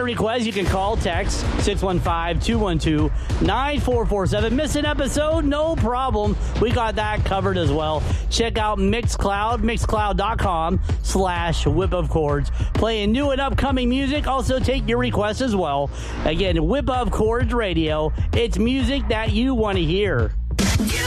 request, you can call, text 615-212-9447. Miss an episode? No problem. We got that covered as well. Check out Mixcloud, mixcloud.com/Whip of Chords. Playing new and upcoming music. Also take your requests as well. Again, Whip of Chords Radio. It's music that you want to hear.